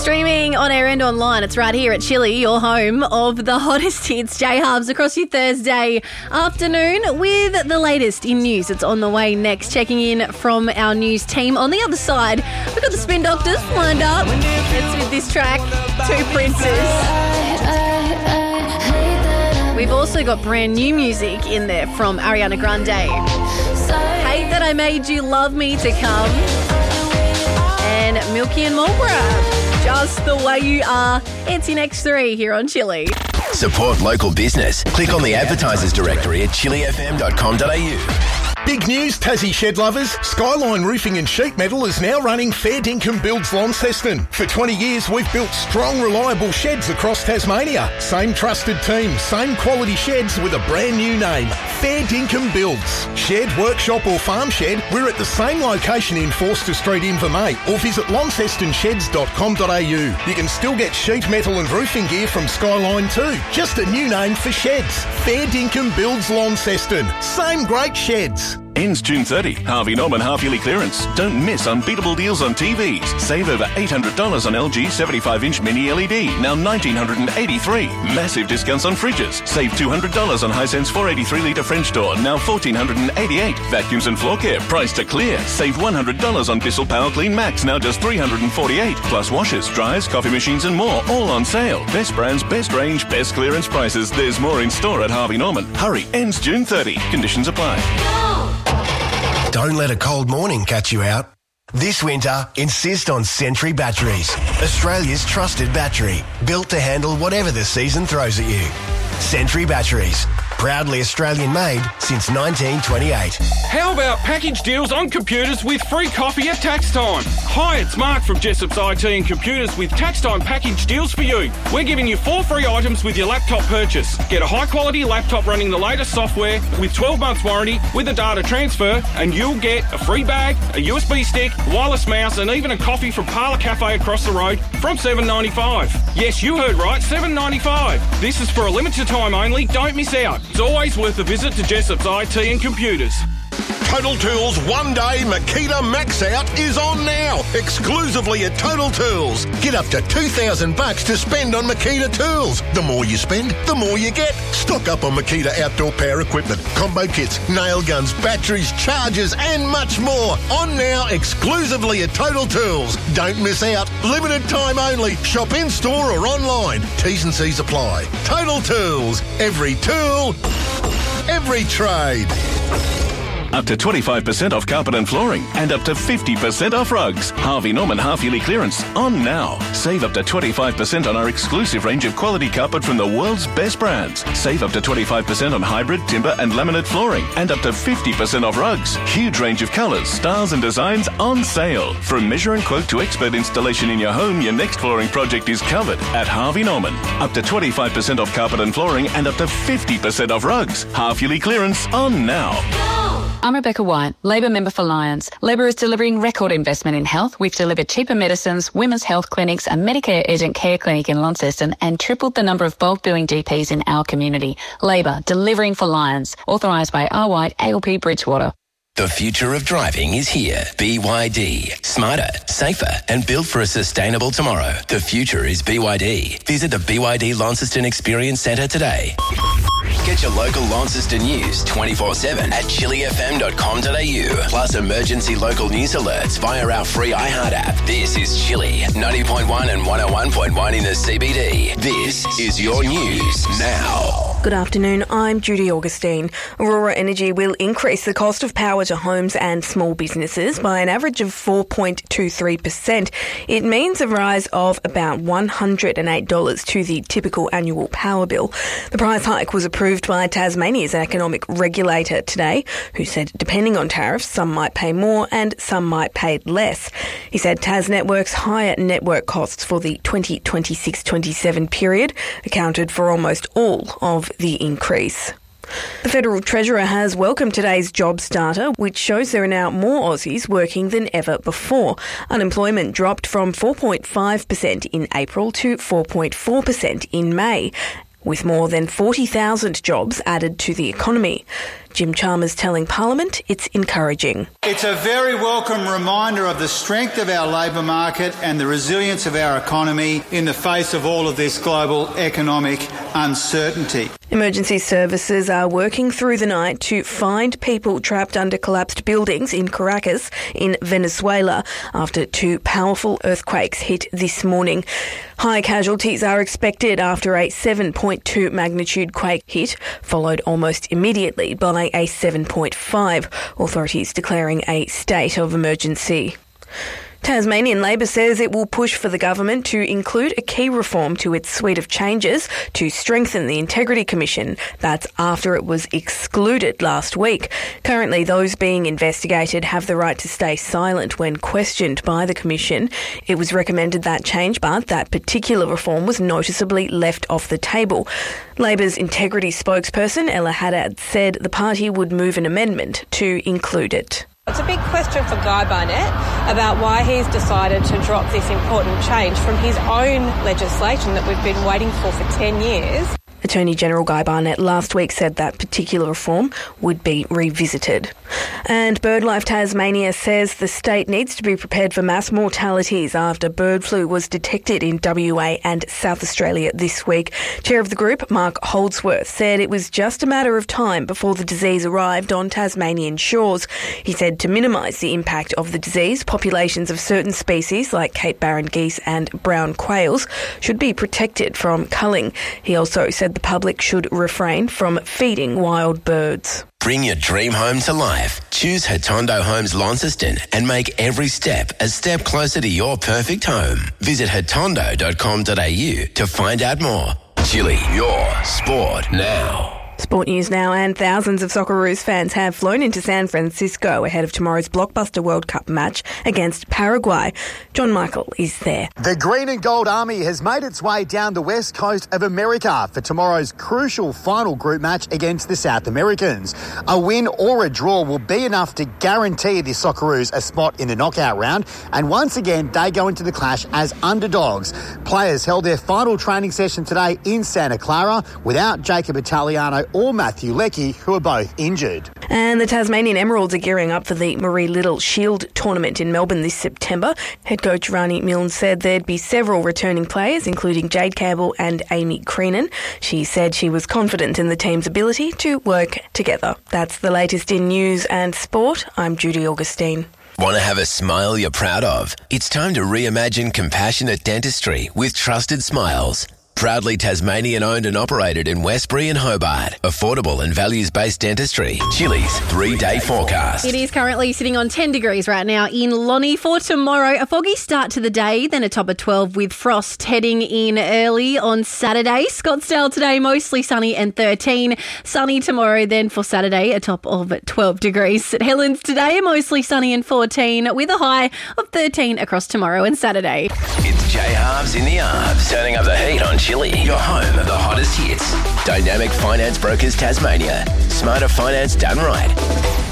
Streaming on air and online, it's right here at Chili, your home of the hottest hits. J-Hubs across your Thursday afternoon with the latest in news. It's on the way next. Checking in from our news team. On the other side, we've got the Spin Doctors lined up. It's with this track, Two Princes. We've also got brand new music in there from Ariana Grande. Hate That I Made You Love Me to come. And Milky and Marlboro. Just the way you are. It's your next three here on Chili. Support local business. Click on the advertisers directory at chilifm.com.au. Big news, Tassie shed lovers. Skyline Roofing and Sheet Metal is now running Fair Dinkum Builds Launceston. For 20 years, we've built strong, reliable sheds across Tasmania. Same trusted team, same quality sheds with a brand new name. Fair Dinkum Builds. Shed, workshop or farm shed, we're at the same location in Forster Street, Invermay, or visit launcestonsheds.com.au. You can still get sheet metal and roofing gear from Skyline too. Just a new name for sheds. Fair Dinkum Builds Launceston. Same great sheds. Ends June 30. Harvey Norman half-yearly clearance. Don't miss unbeatable deals on TVs. Save over $800 on LG 75-inch mini LED, now $1,983. Massive discounts on fridges. Save $200 on Hisense 483-litre French door, now $1,488. Vacuums and floor care, price to clear. Save $100 on Bissell Power Clean Max, now just $348. Plus washers, dryers, coffee machines and more, all on sale. Best brands, best range, best clearance prices. There's more in store at Harvey Norman. Hurry, ends June 30. Conditions apply. Don't let a cold morning catch you out. This winter, insist on Sentry Batteries, Australia's trusted battery, built to handle whatever the season throws at you. Sentry Batteries, proudly Australian-made since 1928. How about package deals on computers with free coffee at tax time? Hi, it's Mark from Jessop's IT and Computers with tax time package deals for you. We're giving you 4 free items with your laptop purchase. Get a high-quality laptop running the latest software with 12 months warranty with a data transfer, and you'll get a free bag, a USB stick, wireless mouse, and even a coffee from Parlour Cafe across the road from $7.95. Yes, you heard right, $7.95. This is for a limited time only. Don't miss out. It's always worth a visit to Jessop's IT and Computers. Total Tools One Day Makita Max Out is on now, exclusively at Total Tools. Get up to $2,000 to spend on Makita tools. The more you spend, the more you get. Stock up on Makita outdoor power equipment, combo kits, nail guns, batteries, chargers and much more. On now, exclusively at Total Tools. Don't miss out. Limited time only. Shop in store or online. T's and C's apply. Total Tools. Every tool, every trade. Up to 25% off carpet and flooring and up to 50% off rugs. Harvey Norman half-yearly clearance on now. Save up to 25% on our exclusive range of quality carpet from the world's best brands. Save up to 25% on hybrid, timber and laminate flooring and up to 50% off rugs. Huge range of colours, styles and designs on sale. From measure and quote to expert installation in your home, your next flooring project is covered at Harvey Norman. Up to 25% off carpet and flooring and up to 50% off rugs. Half-yearly clearance on now. I'm Rebecca White, Labor member for Lions. Labor is delivering record investment in health. We've delivered cheaper medicines, women's health clinics, a Medicare urgent care clinic in Launceston and tripled the number of bulk billing GPs in our community. Labor, delivering for Lions. Authorised by R. White, ALP Bridgewater. The future of driving is here. BYD. Smarter, safer and built for a sustainable tomorrow. The future is BYD. Visit the BYD Launceston Experience Centre today. Get your local Launceston news 24/7 at chilifm.com.au. Plus emergency local news alerts via our free iHeart app. This is Chili, 90.1 and 101.1 in the CBD. This is your news now. Good afternoon, I'm Judy Augustine. Aurora Energy will increase the cost of power to homes and small businesses by an average of 4.23%. It means a rise of about $108 to the typical annual power bill. The price hike was approved by Tasmania's economic regulator today, who said depending on tariffs, some might pay more and some might pay less. He said Tasnetwork's higher network costs for the 2026-27 period accounted for almost all of the increase. The Federal Treasurer has welcomed today's jobs data, which shows there are now more Aussies working than ever before. Unemployment dropped from 4.5% in April to 4.4% in May, with more than 40,000 jobs added to the economy. Jim Chalmers telling Parliament it's encouraging. It's a very welcome reminder of the strength of our labour market and the resilience of our economy in the face of all of this global economic uncertainty. Emergency services are working through the night to find people trapped under collapsed buildings in Caracas in Venezuela after 2 powerful earthquakes hit this morning. High casualties are expected after a 7.2 magnitude quake hit, followed almost immediately by a 7.5, authorities declaring a state of emergency. Tasmanian Labor says it will push for the government to include a key reform to its suite of changes to strengthen the Integrity Commission. That's after it was excluded last week. Currently, those being investigated have the right to stay silent when questioned by the Commission. It was recommended that change, but that particular reform was noticeably left off the table. Labor's Integrity spokesperson, Ella Haddad, said the party would move an amendment to include it. It's a big question for Guy Barnett about why he's decided to drop this important change from his own legislation that we've been waiting for 10 years. Attorney General Guy Barnett last week said that particular reform would be revisited. And BirdLife Tasmania says the state needs to be prepared for mass mortalities after bird flu was detected in WA and South Australia this week. Chair of the group, Mark Holdsworth, said it was just a matter of time before the disease arrived on Tasmanian shores. He said to minimise the impact of the disease, populations of certain species like Cape Barren geese and brown quails should be protected from culling. He also said the public should refrain from feeding wild birds. Bring your dream home to life. Choose Hatondo Homes Launceston and make every step a step closer to your perfect home. Visit hatondo.com.au to find out more. Chili, your sport now. Sport news now, and thousands of Socceroos fans have flown into San Francisco ahead of tomorrow's blockbuster World Cup match against Paraguay. John Michael is there. The Green and Gold Army has made its way down the west coast of America for tomorrow's crucial final group match against the South Americans. A win or a draw will be enough to guarantee the Socceroos a spot in the knockout round, and once again they go into the clash as underdogs. Players held their final training session today in Santa Clara without Jacob Italiano or Matthew Leckie, who are both injured. And the Tasmanian Emeralds are gearing up for the Marie Little Shield tournament in Melbourne this September. Head coach Rani Milne said there'd be several returning players, including Jade Campbell and Amy Creenan. She said she was confident in the team's ability to work together. That's the latest in news and sport. I'm Judy Augustine. Want to have a smile you're proud of? It's time to reimagine compassionate dentistry with Trusted Smiles. Proudly Tasmanian owned and operated in Westbury and Hobart. Affordable and values-based dentistry. Chili's 3-day forecast. It is currently sitting on 10 degrees right now in Lonnie. For tomorrow, a foggy start to the day, then a top of 12 with frost heading in early on Saturday. Scottsdale today, mostly sunny and 13. Sunny tomorrow, then for Saturday, a top of 12 degrees. St Helens today, mostly sunny and 14 with a high of 13 across tomorrow and Saturday. It's J Halves in the Arbs, turning up the heat on Chili, your home of the hottest hits. Dynamic Finance Brokers Tasmania. Smarter finance done right.